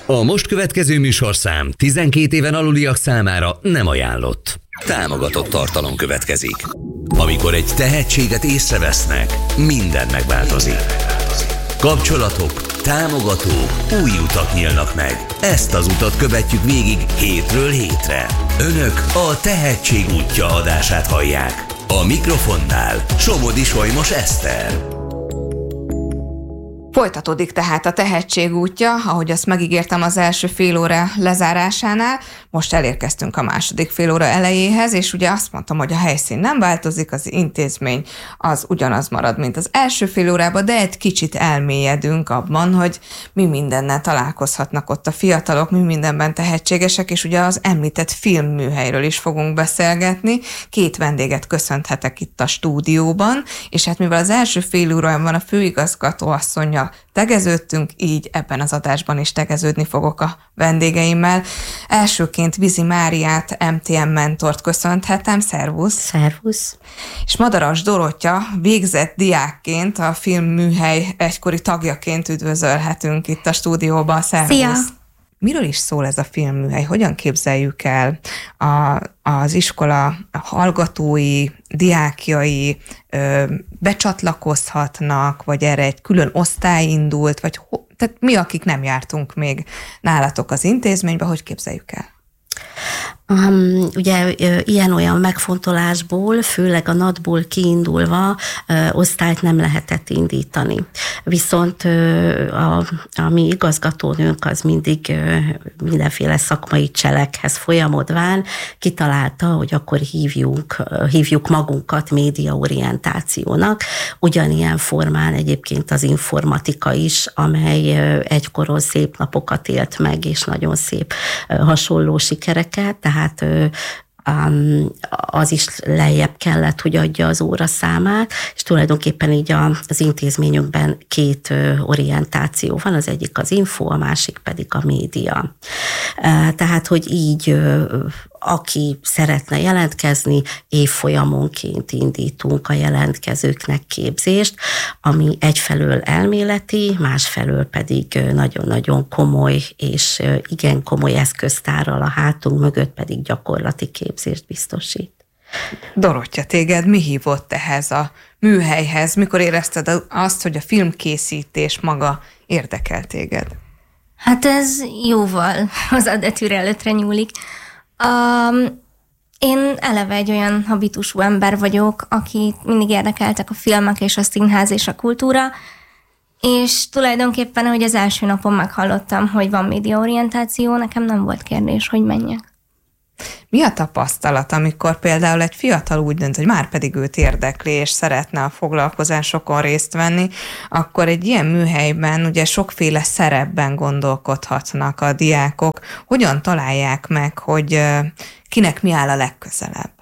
A most következő műsorszám 12 éven aluliak számára nem ajánlott. Támogatott tartalom következik. Amikor egy tehetséget észrevesznek, minden megváltozik. Kapcsolatok, támogatók, új utak nyílnak meg. Ezt az utat követjük végig hétről hétre. Önök a Tehetség útja adását hallják. A mikrofonnál Somodi Solymos Eszter. Folytatódik tehát a Tehetség útja, ahogy azt megígértem az első fél óra lezárásánál. Most elérkeztünk a második fél óra elejéhez, és ugye azt mondtam, hogy a helyszín nem változik, az intézmény az ugyanaz marad, mint az első fél órában, de egy kicsit elmélyedünk abban, hogy mi mindennel találkozhatnak ott a fiatalok, mi mindenben tehetségesek, és ugye az említett filmműhelyről is fogunk beszélgetni. Két vendéget köszönhetek itt a stúdióban, és hát mivel az első fél órában a főigazgató asszonya tegeződtünk, így ebben az adásban is tegeződni fogok a vendégeimmel. Elsőként Vizi Máriát, MTM mentort köszönhetem, szervusz! Szervusz! És Madaras Dorottya végzett diákként, a filmműhely egykori tagjaként üdvözölhetünk itt a stúdióban, szervusz! Szia! Miről is szól ez a filmműhely? Hogyan képzeljük el az iskola hallgatói, diákjai becsatlakozhatnak, vagy erre egy külön osztály indult, vagy tehát mi, akik nem jártunk még nálatok az intézménybe, hogy képzeljük el? Ugye ilyen-olyan megfontolásból, főleg a NAT-ból kiindulva osztályt nem lehetett indítani. Viszont a mi igazgatónőnk az mindig mindenféle szakmai cselekhez folyamodván kitalálta, hogy akkor hívjuk magunkat médiaorientációnak. Ugyanilyen formán egyébként az informatika is, amely egykoron szép napokat élt meg, és nagyon szép hasonló sikereket, tehát az is lejjebb kellett, hogy adja az óraszámát, és tulajdonképpen így az intézményünkben két orientáció van, az egyik az info, a másik pedig a média. Tehát, hogy így aki szeretne jelentkezni, évfolyamonként indítunk a jelentkezőknek képzést, ami egyfelől elméleti, másfelől pedig nagyon-nagyon komoly és igen komoly eszköztárral a hátunk mögött pedig gyakorlati képzést biztosít. Dorottya, téged mi hívott ehhez a műhelyhez? Mikor érezted azt, hogy a filmkészítés maga érdekel téged? Hát ez jóval az adetűr előttre nyúlik. Én eleve egy olyan habitusú ember vagyok, aki mindig érdekeltek a filmek és a színház és a kultúra, és tulajdonképpen, ahogy az első napon meghallottam, hogy van médiaorientáció, nekem nem volt kérdés, hogy menjek. Mi a tapasztalat, amikor például egy fiatal úgy dönt, hogy már pedig őt érdekli, és szeretne a foglalkozásokon részt venni, akkor egy ilyen műhelyben ugye sokféle szerepben gondolkodhatnak a diákok. Hogyan találják meg, hogy kinek mi áll a legközelebb?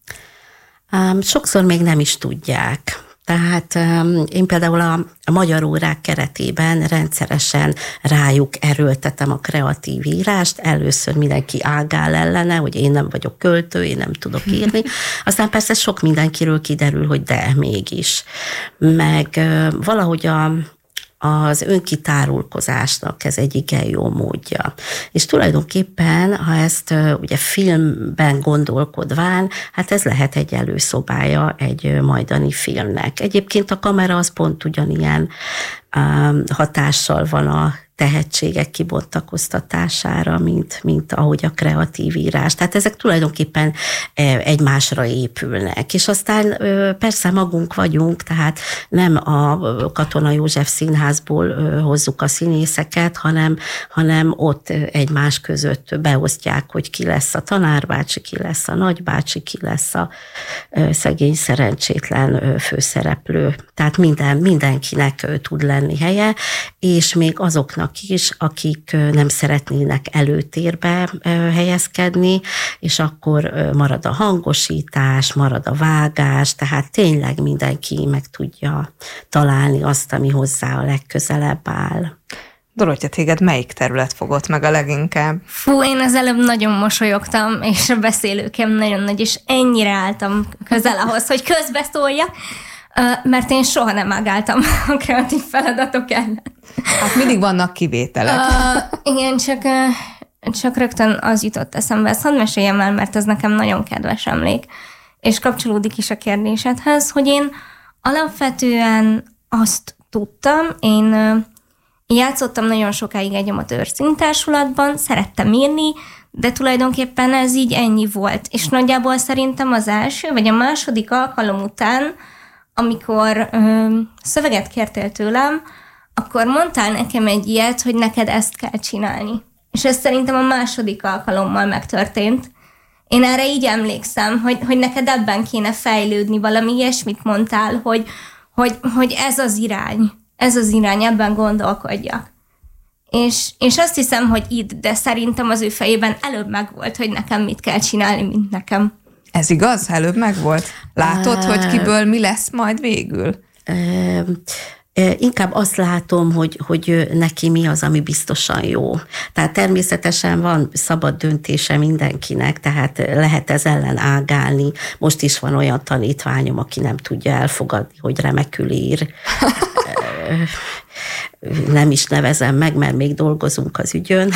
Sokszor még nem is tudják. Tehát én például a magyar órák keretében rendszeresen rájuk erőltetem a kreatív írást. Először mindenki ágál ellene, hogy én nem vagyok költő, én nem tudok írni. Aztán persze sok mindenkiről kiderül, hogy de mégis. Meg valahogy az önkitárulkozásnak ez egy igen jó módja. És tulajdonképpen, ha ezt ugye filmben gondolkodván, hát ez lehet egy előszobája egy majdani filmnek. Egyébként a kamera az pont ugyanilyen hatással van a tehetségek kibontakoztatására, mint ahogy a kreatív írás. Tehát ezek tulajdonképpen egymásra épülnek. És aztán persze magunk vagyunk, tehát nem a Katona József Színházból hozzuk a színészeket, hanem ott egymás között beosztják, hogy ki lesz a tanárbácsi, ki lesz a nagybácsi, ki lesz a szegény szerencsétlen főszereplő. Tehát mindenkinek tud lenni helye, és még azoknak is, akik nem szeretnének előtérbe helyezkedni, és akkor marad a hangosítás, marad a vágás, tehát tényleg mindenki meg tudja találni azt, ami hozzá a legközelebb áll. Dorottya, téged melyik terület fogott meg a leginkább? Én az előbb nagyon mosolyogtam, és a beszélőkem nagyon nagy, és ennyire álltam közel ahhoz, hogy közbeszóljak. Mert én soha nem ágáltam a kreatív feladatok ellen. Hát mindig vannak kivételek. Igen, csak rögtön az jutott eszembe. Ezt hadd meséljem el, mert ez nekem nagyon kedves emlék, és kapcsolódik is a kérdésedhez, hogy én alapvetően azt tudtam, én játszottam nagyon sokáig egy amatőr színtársulatban, szerettem írni, de tulajdonképpen ez így ennyi volt. És nagyjából szerintem az első, vagy a második alkalom után, amikor szöveget kértél tőlem, akkor mondtál nekem egy ilyet, hogy neked ezt kell csinálni. És ez szerintem a második alkalommal megtörtént. Én erre így emlékszem, hogy neked ebben kéne fejlődni, valami ilyesmit mondtál, hogy ez az irány, ebben gondolkodjak. És azt hiszem, hogy itt, de szerintem az ő fejében előbb megvolt, hogy nekem mit kell csinálni, mint nekem. Ez igaz? Előbb megvolt? Látod, hogy kiből mi lesz majd végül? Inkább azt látom, hogy neki mi az, ami biztosan jó. Tehát természetesen van szabad döntése mindenkinek, tehát lehet ez ellen ágálni. Most is van olyan tanítványom, aki nem tudja elfogadni, hogy remekül ír. Nem is nevezem meg, mert még dolgozunk az ügyön.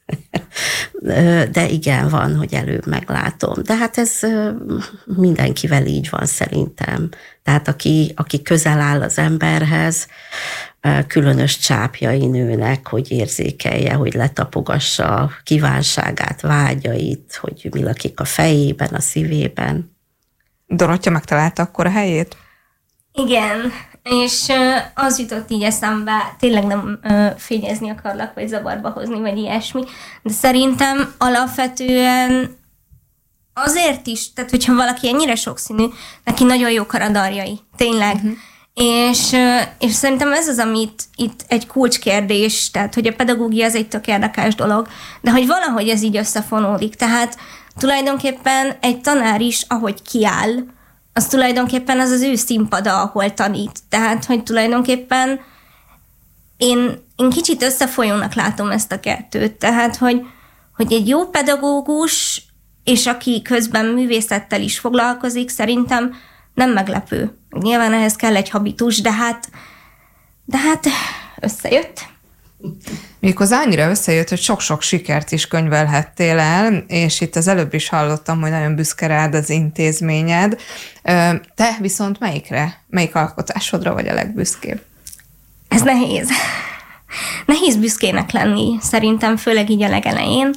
De igen, van, hogy előbb meglátom. De hát ez mindenkivel így van szerintem. Tehát aki közel áll az emberhez, különös csápjai nőnek, hogy érzékelje, hogy letapogassa a kívánságát, vágyait, hogy mi lakik a fejében, a szívében. Dorottya megtalálta akkor a helyét? Igen, és az jutott így eszembe, tényleg nem fényezni akarlak, vagy zavarba hozni, vagy ilyesmi, de szerintem alapvetően azért is, tehát hogyha valaki ennyire sokszínű, neki nagyon jók a radarjai, tényleg. Uh-huh. És szerintem ez az, amit itt egy kulcskérdés, tehát hogy a pedagógia az egy tök érdekes dolog, de hogy valahogy ez így összefonódik. Tehát tulajdonképpen egy tanár is, ahogy kiáll, az tulajdonképpen az ő színpada, ahol tanít. Tehát, hogy tulajdonképpen én kicsit összefolyónak látom ezt a kettőt. Tehát, hogy egy jó pedagógus, és aki közben művészettel is foglalkozik, szerintem nem meglepő. Nyilván ehhez kell egy habitus, de hát összejött. Méghozzá annyira összejött, hogy sok-sok sikert is könyvelhettél el, és itt az előbb is hallottam, hogy nagyon büszke rád az intézményed. Te viszont melyik alkotásodra vagy a legbüszkébb? Ez nehéz. Nehéz büszkének lenni, szerintem, főleg így a legelején.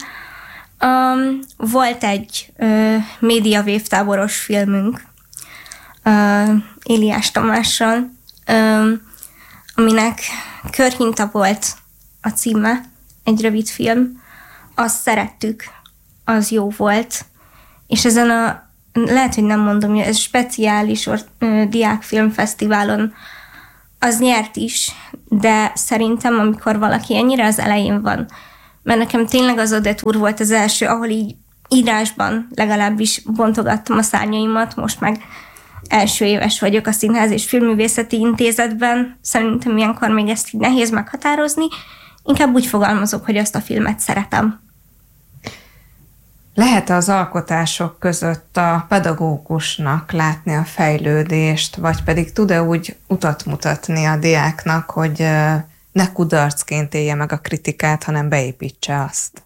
Volt egy médiavévtáboros filmünk Éliás Tamással, aminek Körhinta volt a címe, egy rövid film. Azt szerettük, az jó volt, és ezen lehet, hogy nem mondom, hogy ez speciális diákfilmfesztiválon az nyert is, de szerintem, amikor valaki ennyire az elején van, mert nekem tényleg az Odette úr volt az első, ahol így írásban legalábbis bontogattam a szárnyaimat, most meg első éves vagyok a Színház és Filmművészeti Intézetben, szerintem ilyenkor még ezt így nehéz meghatározni, inkább úgy fogalmazok, hogy azt a filmet szeretem. Lehet az alkotások között a pedagógusnak látni a fejlődést, vagy pedig tud-e úgy utat mutatni a diáknak, hogy ne kudarcként élje meg a kritikát, hanem beépítse azt?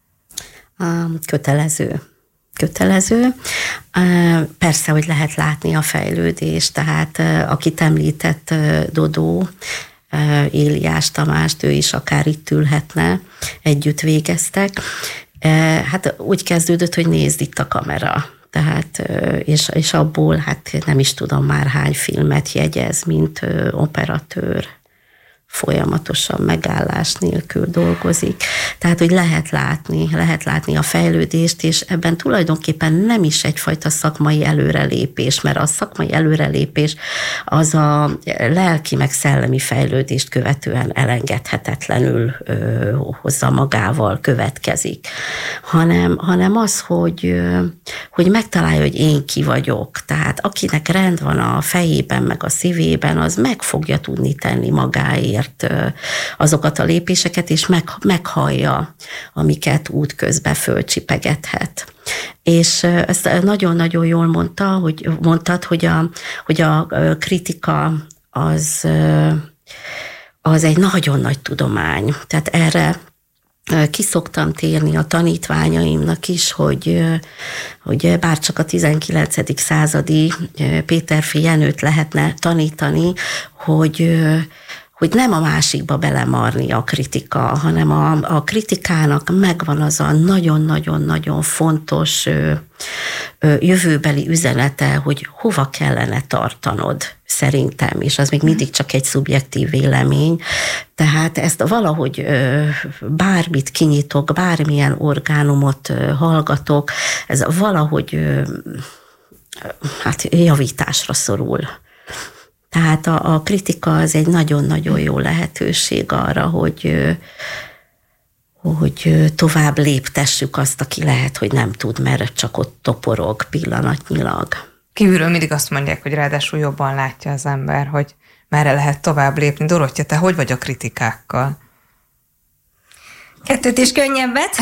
Kötelező. Persze, hogy lehet látni a fejlődést, tehát akit említett Dodó, Éliás Tamást, ő is akár itt ülhetne, együtt végeztek. Hát úgy kezdődött, hogy nézd itt a kamera. Tehát, és abból, hát nem is tudom már hány filmet jegyez, mint operatőr. Folyamatosan megállás nélkül dolgozik. Tehát, hogy lehet látni a fejlődést, és ebben tulajdonképpen nem is egyfajta szakmai előrelépés, mert a szakmai előrelépés az a lelki meg szellemi fejlődést követően elengedhetetlenül hozza magával, következik. Hanem az, hogy megtalálja, hogy én ki vagyok. Tehát akinek rend van a fejében, meg a szívében, az meg fogja tudni tenni magáért azokat a lépéseket, és meghallja találja, amiket útközben fölcsipegethet. És ezt nagyon-nagyon jól mondtad, hogy a kritika az egy nagyon nagy tudomány. Tehát erre ki szoktam térni a tanítványaimnak is, hogy bárcsak a 19. századi Péterfi Jenőt lehetne tanítani, hogy nem a másikba belemarni a kritika, hanem a kritikának megvan az a nagyon-nagyon-nagyon fontos jövőbeli üzenete, hogy hova kellene tartanod, szerintem, és az még mindig csak egy szubjektív vélemény. Tehát ezt valahogy bármit kinyitok, bármilyen orgánumot hallgatok, ez valahogy javításra szorul. Tehát a kritika az egy nagyon-nagyon jó lehetőség arra, hogy tovább léptessük azt, aki lehet, hogy nem tud, mert csak ott toporog pillanatnyilag. Kívülről mindig azt mondják, hogy ráadásul jobban látja az ember, hogy merre lehet tovább lépni. Dorottya, te hogy vagy a kritikákkal? Kettőt is könnyebbet.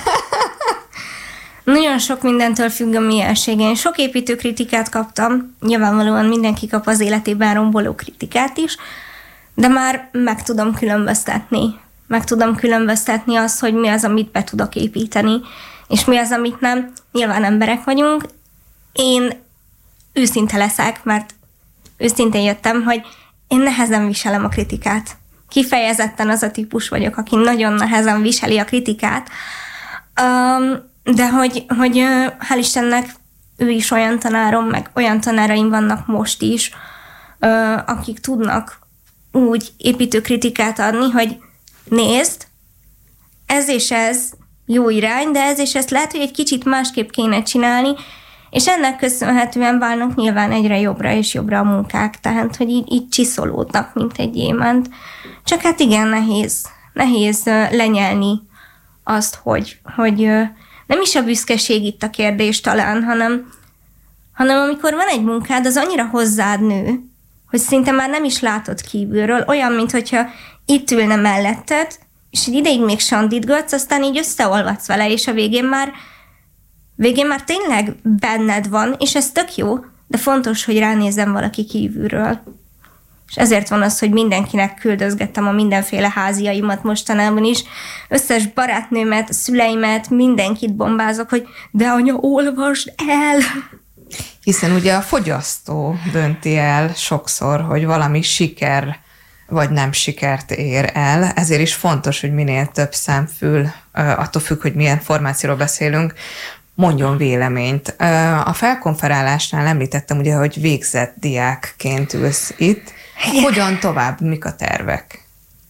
Nagyon sok mindentől függ a miensége. Én sok építőkritikát kaptam, nyilvánvalóan mindenki kap az életében romboló kritikát is, de már meg tudom különböztetni. Meg tudom különböztetni azt, hogy mi az, amit be tudok építeni, és mi az, amit nem. Nyilván emberek vagyunk. Én őszinte leszek, mert őszintén jöttem, hogy én nehezen viselem a kritikát. Kifejezetten az a típus vagyok, aki nagyon nehezen viseli a kritikát, de hogy hál' Istennek ő is olyan tanárom, meg olyan tanáraim vannak most is, akik tudnak úgy építőkritikát adni, hogy nézd, ez és ez jó irány, de ez és ezt lehet, hogy egy kicsit másképp kéne csinálni, és ennek köszönhetően válnak nyilván egyre jobbra és jobbra a munkák, tehát, hogy így csiszolódnak, mint egy gyémánt. Csak hát igen, nehéz lenyelni azt, hogy nem is a büszkeség itt a kérdés talán, hanem amikor van egy munkád, az annyira hozzád nő, hogy szinte már nem is látod kívülről, olyan, mintha itt ülne melletted, és egy ideig még sandítgatsz, aztán így összeolvadsz vele, és a végén már tényleg benned van, és ez tök jó, de fontos, hogy ránézzen valaki kívülről. És ezért van az, hogy mindenkinek küldözgettem a mindenféle háziaimat mostanában is, összes barátnőmet, szüleimet, mindenkit bombázok, hogy de anya, olvasd el! Hiszen ugye a fogyasztó dönti el sokszor, hogy valami siker vagy nem sikert ér el, ezért is fontos, hogy minél több szemfül, attól függ, hogy milyen formációról beszélünk, mondjon véleményt. A felkonferálásnál említettem ugye, hogy végzett diákként ülsz itt. Hogyan tovább? Mik a tervek?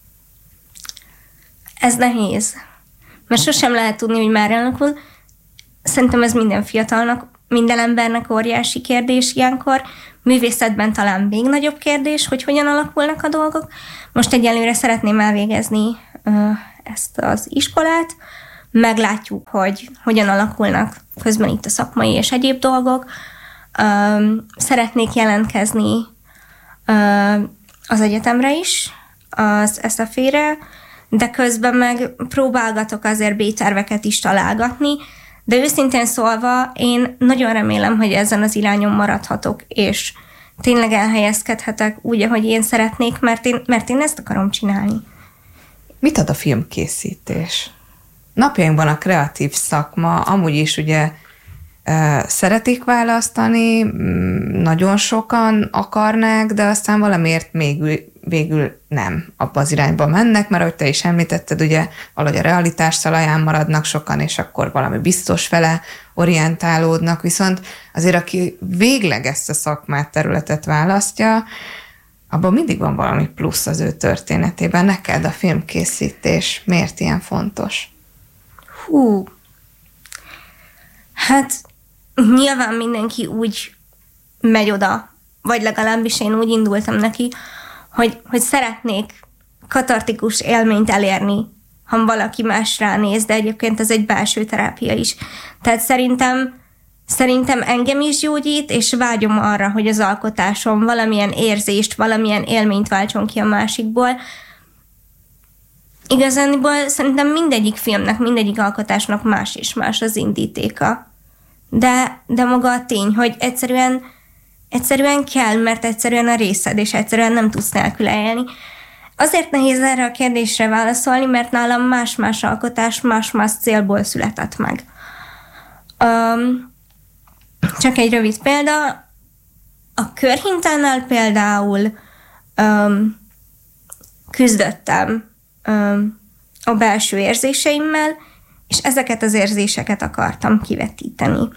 Ez nehéz. Mert sosem lehet tudni, hogy már alakul. Szerintem ez minden fiatalnak, minden embernek óriási kérdés ilyenkor. Művészetben talán még nagyobb kérdés, hogy hogyan alakulnak a dolgok. Most egyelőre szeretném elvégezni ezt az iskolát. Meglátjuk, hogy hogyan alakulnak közben itt a szakmai és egyéb dolgok. Szeretnék jelentkezni az egyetemre is, az SFE-re, de közben meg próbálgatok azért B-terveket is találgatni, de őszintén szólva én nagyon remélem, hogy ezen az irányon maradhatok, és tényleg elhelyezkedhetek úgy, ahogy én szeretnék, mert én ezt akarom csinálni. Mit ad a filmkészítés? Napjainkban a kreatív szakma amúgy is ugye szeretik választani, nagyon sokan akarnák, de aztán valamiért végül nem abba az irányba mennek, mert ahogy te is említetted, ugye valahogy a realitás talaján maradnak sokan, és akkor valami biztos fele orientálódnak, viszont azért aki végleg ezt a szakmát, területet választja, abban mindig van valami plusz az ő történetében. Neked a filmkészítés miért ilyen fontos? Hát nyilván mindenki úgy megy oda, vagy legalábbis én úgy indultam neki, hogy szeretnék katartikus élményt elérni, ha valaki más ránéz, de egyébként ez egy belső terápia is. Tehát szerintem engem is gyógyít, és vágyom arra, hogy az alkotásom valamilyen érzést, valamilyen élményt váltson ki a másikból. igazániból szerintem mindegyik filmnek, mindegyik alkotásnak más és más az indítéka. De maga a tény, hogy egyszerűen kell, mert egyszerűen a részed, és egyszerűen nem tudsz nélkül élni. Azért nehéz erre a kérdésre válaszolni, mert nálam más-más alkotás más-más célból született meg. Csak egy rövid példa. A Körhintánál például küzdöttem a belső érzéseimmel, és ezeket az érzéseket akartam kivetíteni.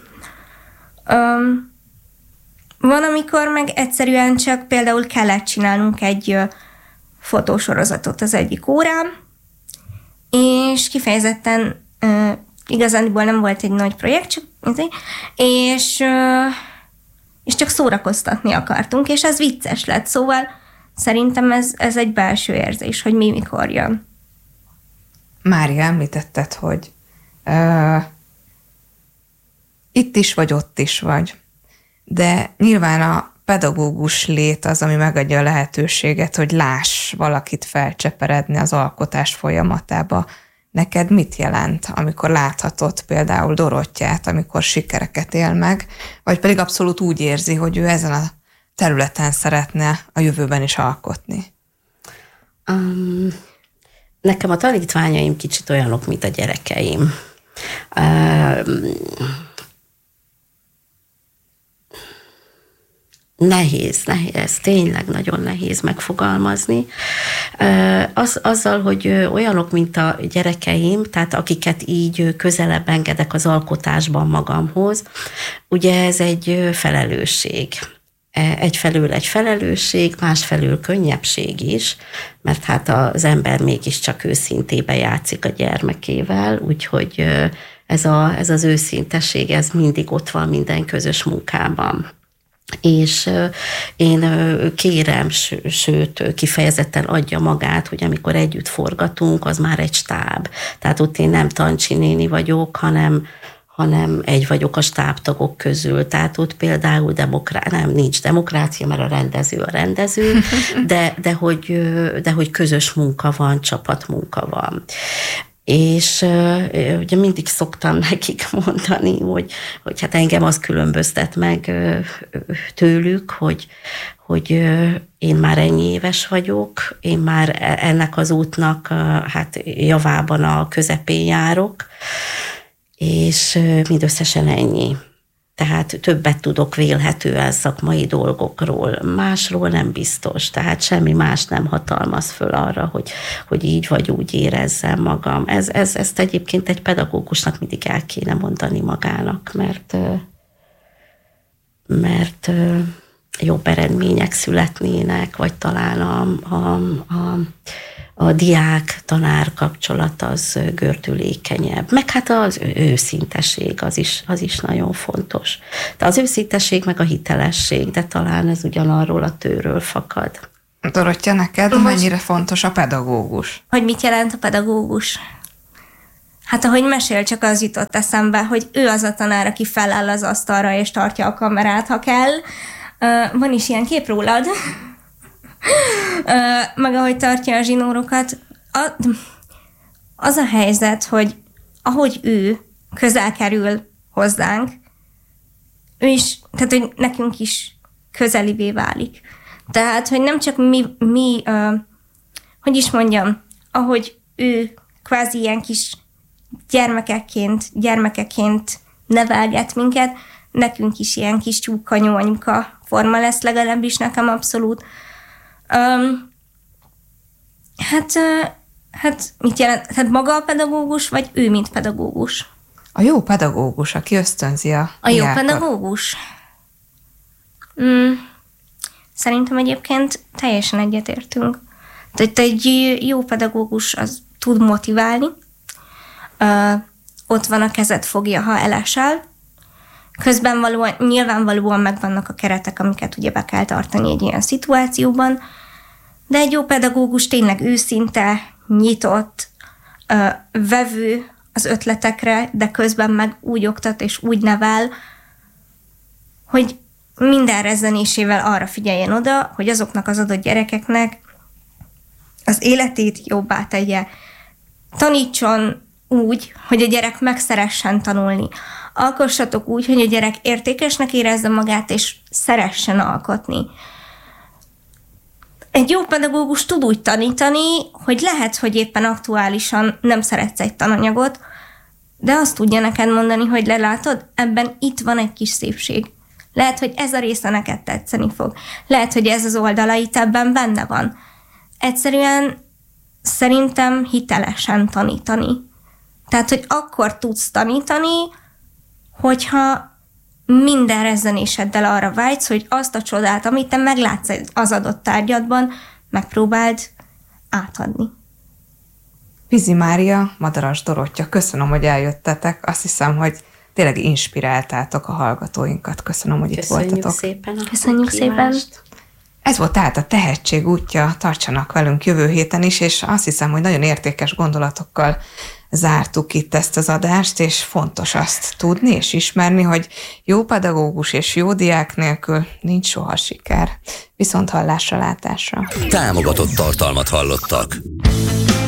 Van, amikor meg egyszerűen csak például kellett csinálnunk egy fotósorozatot az egyik órán, és kifejezetten igazániból nem volt egy nagy projekt, csak, és csak szórakoztatni akartunk, és ez vicces lett, szóval szerintem ez egy belső érzés, hogy mi mikor jön. Mária, említetted, hogy itt is vagy, ott is vagy. De nyilván a pedagógus lét az, ami megadja a lehetőséget, hogy láss valakit felcseperedni az alkotás folyamatába. Neked mit jelent, amikor láthatod például Dorottyát, amikor sikereket él meg, vagy pedig abszolút úgy érzi, hogy ő ezen a területen szeretne a jövőben is alkotni? Nekem a tanítványaim kicsit olyanok, mint a gyerekeim. Nehéz, tényleg nagyon nehéz megfogalmazni. Azzal, hogy olyanok, mint a gyerekeim, tehát akiket így közelebb engedek az alkotásban magamhoz, ugye ez egy felelősség. Egyfelől egy felelősség, másfelől könnyebbség is, mert hát az ember mégiscsak őszintébe játszik a gyermekével, úgyhogy ez az őszintesség, ez mindig ott van minden közös munkában. És én kérem, sőt, kifejezetten adja magát, hogy amikor együtt forgatunk, az már egy stáb. Tehát ott én nem Tancsi néni vagyok, hanem egy vagyok a stábtagok közül. Tehát ott például nincs demokrácia, mert a rendező, de hogy közös munka van, csapatmunka van. És ugye mindig szoktam nekik mondani, hogy hát engem az különböztet meg tőlük, hogy én már ennyi éves vagyok, én már ennek az útnak hát javában a közepén járok, és mindösszesen ennyi. Tehát többet tudok vélhetően szakmai dolgokról, másról nem biztos, tehát semmi más nem hatalmaz föl arra, hogy így vagy úgy érezzem magam. Ezt egyébként egy pedagógusnak mindig el kéne mondani magának, mert jobb eredmények születnének, vagy talán a diák-tanár kapcsolat az gördülékenyebb. Meg hát az őszintesség, az is nagyon fontos. De az őszintesség meg a hitelesség, de talán ez ugyanarról a tőről fakad. Dorottya, neked mennyire fontos a pedagógus? Hogy mit jelent a pedagógus? Hát ahogy mesél, csak az jutott eszembe, hogy ő az a tanár, aki feláll az asztalra és tartja a kamerát, ha kell. Van is ilyen kép rólad. Meg ahogy tartja a zsinórokat. Az a helyzet, hogy ahogy ő közel kerül hozzánk, ő is, tehát hogy nekünk is közelivé válik. Tehát, hogy nem csak mi hogy is mondjam, ahogy ő kvázi ilyen kis gyermekeként nevelget minket, nekünk is ilyen kis tyúkkanyó anyuka forma lesz, legalábbis nekem abszolút. Hát mit jelent? Hát maga a pedagógus, vagy ő, mint pedagógus? A jó pedagógus, aki ösztönzi a jó pedagógus? Szerintem egyébként teljesen egyetértünk. Tehát egy jó pedagógus az tud motiválni, ott van a kezed fogja, ha elesel. Közben nyilvánvalóan megvannak a keretek, amiket ugye be kell tartani egy ilyen szituációban, de egy jó pedagógus tényleg őszinte, nyitott, vevő az ötletekre, de közben meg úgy oktat és úgy nevel, hogy minden rezzenésével arra figyeljen oda, hogy azoknak az adott gyerekeknek az életét jobbá tegye, tanítson úgy, hogy a gyerek megszeressen tanulni. Alkossatok úgy, hogy a gyerek értékesnek érezze magát, és szeressen alkotni. Egy jó pedagógus tud úgy tanítani, hogy lehet, hogy éppen aktuálisan nem szeretsz egy tananyagot, de azt tudja neked mondani, hogy lelátod, ebben itt van egy kis szépség. Lehet, hogy ez a része neked tetszeni fog. Lehet, hogy ez az oldala itt ebben benne van. Egyszerűen szerintem hitelesen tanítani. Tehát, hogy akkor tudsz tanítani, hogyha minden rezzenéseddel arra vágysz, hogy azt a csodát, amit te meglátsz az adott tárgyadban, megpróbáld átadni. Pizi Mária, Madaras Dorottya, köszönöm, hogy eljöttetek. Azt hiszem, hogy tényleg inspiráltátok a hallgatóinkat. Köszönöm, hogy itt voltatok. Köszönjük szépen. Ez volt tehát a Tehetség útja, tartsanak velünk jövő héten is, és azt hiszem, hogy nagyon értékes gondolatokkal zártuk itt ezt az adást, és fontos azt tudni és ismerni, hogy jó pedagógus és jó diák nélkül nincs soha siker. Viszont hallásra, látásra. Támogatott tartalmat hallottak.